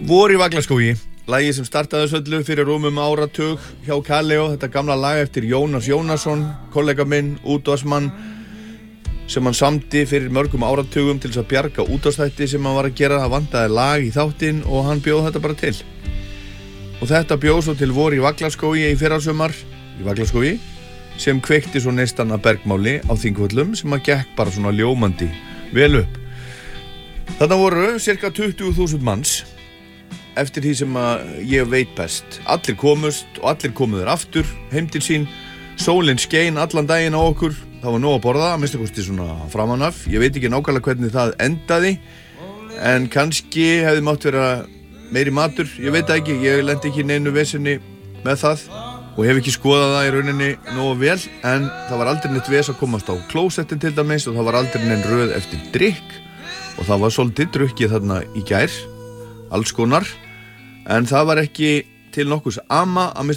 Vor í Vaglaskógi, lagið sem startaði söllu fyrir rúmum áratug hjá Kaleo, þetta gamla lag eftir Jónas Jónasson, kollega minn, útvarpsmann, sem hann samdi fyrir mörgum áratugum til þess að bjarga útvarpsþætti sem hann var að gera. Það vantaði lag í þáttinn og hann bjóð þetta bara til. Og þetta bjóð svo til Vor í Vaglaskógi í fyrrasumar, í Vaglaskógi, sem kveikti svo neistan að bergmáli á Þingvöllum sem að gekk bara svona ljómandi vel upp. Þarna voru cirka 20.000 manns eftir því sem að ég veit best. Allir komust og allir komuður aftur heim til sín. Sólin skein allan daginn á okkur. Það var nóg að borða, að minnsta kosti svona framan af. Ég veit ekki nákvæmlega hvernig það endaði, en kannski hefði mátt vera meiri matur. Ég veit ekki, ég lendi ekki í neinu vesenni með það og hef ekki skoðað það í rauninni nógu vel, en það var aldrei neitt ves að komast á klósettin til dæmis og það var aldrei neinn röð eftir drykk og það var svolítið drukkið þarna í gær, alls konar, en það var ekki til nokkurs ama að